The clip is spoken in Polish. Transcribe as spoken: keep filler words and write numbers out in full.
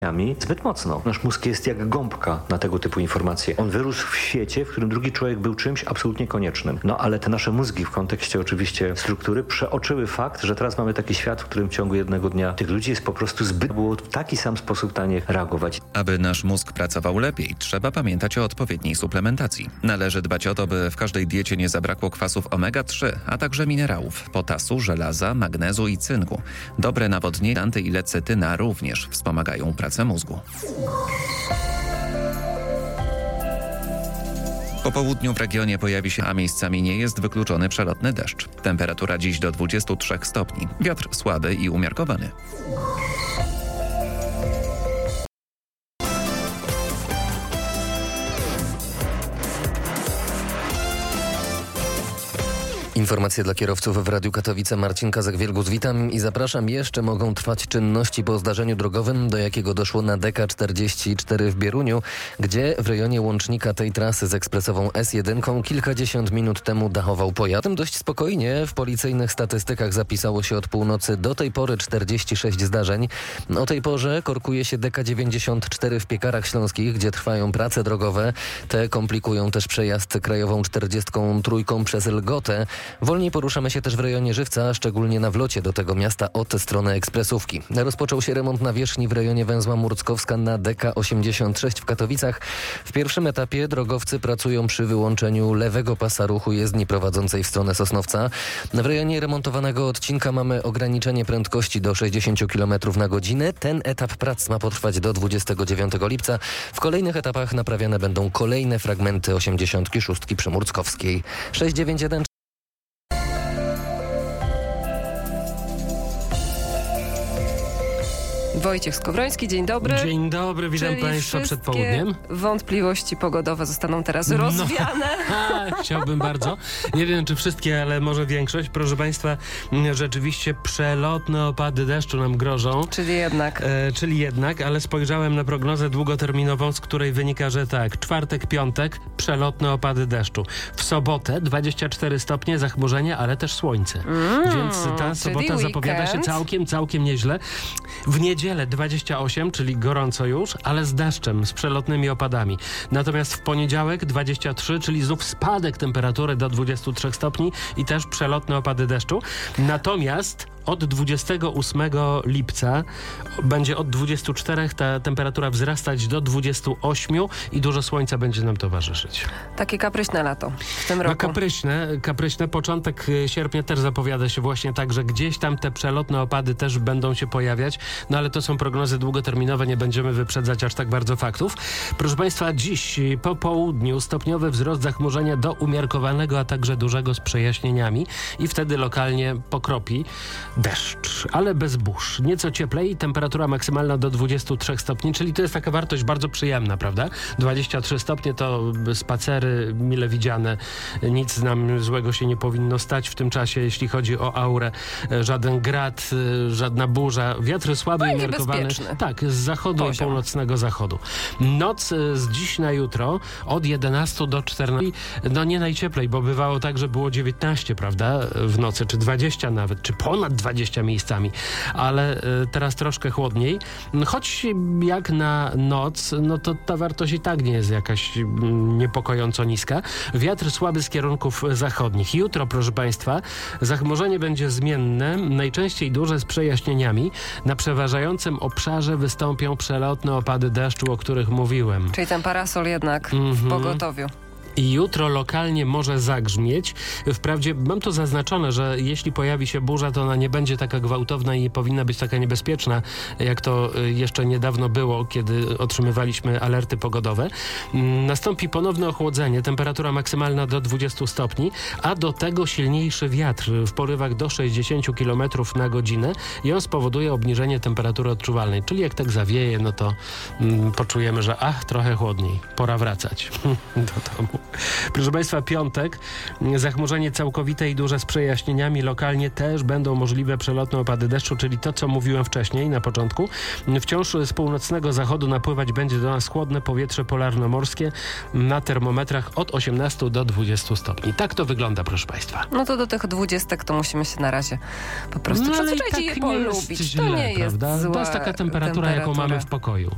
zbyt mocno. Nasz mózg jest jak gąbka na tego typu informacje. On wyrósł w świecie, w którym drugi człowiek był czymś absolutnie koniecznym. No ale te nasze mózgi w kontekście oczywiście struktury przeoczyły fakt, że teraz mamy taki świat, w którym w ciągu jednego dnia tych ludzi jest po prostu zbyt, było w taki sam sposób w stanie reagować. Aby nasz mózg pracował lepiej, trzeba pamiętać o odpowiedniej suplementacji. Należy dbać o to, by w każdej diecie nie zabrakło kwasów omega trzy, a także minerałów, potasu, żelaza, magnezu i cynku. Dobre nawodnienie, anty i lecetyna również wspomagają pracę mózgu. Po południu w regionie pojawi się, a miejscami nie jest wykluczony przelotny deszcz. Temperatura dziś do dwudziestu trzech stopni. Wiatr słaby i umiarkowany. Informacje dla kierowców w Radiu Katowice. Marcin Kazak-Wielgus, witam i zapraszam. Jeszcze mogą trwać czynności po zdarzeniu drogowym, do jakiego doszło na D K czterdzieści cztery w Bieruniu, gdzie w rejonie łącznika tej trasy z ekspresową S jeden kilkadziesiąt minut temu dachował pojazd. Dość spokojnie w policyjnych statystykach zapisało się od północy do tej pory czterdzieści sześć zdarzeń. O tej porze korkuje się D K dziewięćdziesiąt cztery w Piekarach Śląskich, gdzie trwają prace drogowe. Te komplikują też przejazd krajową czterdziestką trójką przez Lgotę. Wolniej poruszamy się też w rejonie Żywca, szczególnie na wlocie do tego miasta od strony ekspresówki. Rozpoczął się remont nawierzchni w rejonie węzła Murckowska na D K osiemdziesiąt sześć w Katowicach. W pierwszym etapie drogowcy pracują przy wyłączeniu lewego pasa ruchu jezdni prowadzącej w stronę Sosnowca. W rejonie remontowanego odcinka mamy ograniczenie prędkości do sześćdziesiąt kilometrów na godzinę. Ten etap prac ma potrwać do dwudziestego dziewiątego lipca. W kolejnych etapach naprawiane będą kolejne fragmenty osiemdziesiątki szóstki przy Murckowskiej. sześć dziewięć jeden Wojciech Skowroński, dzień dobry. Dzień dobry, witam Czyli Państwa przed południem. Wątpliwości pogodowe zostaną teraz rozwiane. No, chciałbym bardzo. Nie wiem, czy wszystkie, ale może większość. Proszę Państwa, rzeczywiście przelotne opady deszczu nam grożą. Czyli jednak. E, czyli jednak, ale spojrzałem na prognozę długoterminową, z której wynika, że tak, czwartek, piątek, przelotne opady deszczu. W sobotę dwadzieścia cztery stopnie, zachmurzenie, ale też słońce. Mm, Więc ta sobota zapowiada się całkiem, całkiem nieźle. W niedzielę dwadzieścia osiem, czyli gorąco już, ale z deszczem, z przelotnymi opadami. Natomiast w poniedziałek dwadzieścia trzy, czyli znów spadek temperatury do dwudziestu trzech stopni i też przelotne opady deszczu. Natomiast od dwudziestego ósmego lipca będzie od dwudziestu czterech ta temperatura wzrastać do dwudziestu ośmiu i dużo słońca będzie nam towarzyszyć. Takie kapryśne lato w tym roku. No kapryśne, kapryśne. Początek sierpnia też zapowiada się właśnie tak, że gdzieś tam te przelotne opady też będą się pojawiać, no ale to są prognozy długoterminowe, nie będziemy wyprzedzać aż tak bardzo faktów. Proszę Państwa, dziś po południu stopniowy wzrost zachmurzenia do umiarkowanego, a także dużego z przejaśnieniami i wtedy lokalnie pokropi deszcz, ale bez burz. Nieco cieplej, temperatura maksymalna do dwudziestu trzech stopni, czyli to jest taka wartość bardzo przyjemna, prawda? dwadzieścia trzy stopnie to spacery mile widziane. Nic nam złego się nie powinno stać w tym czasie, jeśli chodzi o aurę. Żaden grad, żadna burza. Wiatr słaby i umiarkowany. Tak, z zachodu i północnego zachodu. Noc z dziś na jutro od jedenastu do czternastu. No nie najcieplej, bo bywało tak, że było dziewiętnaście, prawda? W nocy, czy dwadzieścia nawet, czy ponad dwadzieścia miejscami, ale y, teraz troszkę chłodniej. Choć jak na noc, no to ta wartość i tak nie jest jakaś y, niepokojąco niska. Wiatr słaby z kierunków zachodnich. Jutro, proszę Państwa, zachmurzenie będzie zmienne, najczęściej duże z przejaśnieniami. Na przeważającym obszarze wystąpią przelotne opady deszczu, o których mówiłem. Czyli ten parasol jednak mm-hmm. w pogotowiu. I jutro lokalnie może zagrzmieć. Wprawdzie mam to zaznaczone, że jeśli pojawi się burza, to ona nie będzie taka gwałtowna i nie powinna być taka niebezpieczna, jak to jeszcze niedawno było, kiedy otrzymywaliśmy alerty pogodowe. Nastąpi ponowne ochłodzenie, temperatura maksymalna do dwudziestu stopni, a do tego silniejszy wiatr w porywach do sześćdziesięciu kilometrów na godzinę i on spowoduje obniżenie temperatury odczuwalnej. Czyli jak tak zawieje, no to mm, poczujemy, że ach, trochę chłodniej, pora wracać do domu. Proszę Państwa, piątek, zachmurzenie całkowite i duże z przejaśnieniami. Lokalnie też będą możliwe przelotne opady deszczu, czyli to, co mówiłem wcześniej na początku. Wciąż z północnego zachodu napływać będzie do nas chłodne powietrze polarnomorskie na termometrach od osiemnastu do dwudziestu stopni. Tak to wygląda, proszę Państwa. No to do tych dwudziestek to musimy się na razie po prostu no, przyzwyczaić i je polubić. Źle, to nie jest prawda? zła To jest taka temperatura, temperatura, jaką mamy w pokoju.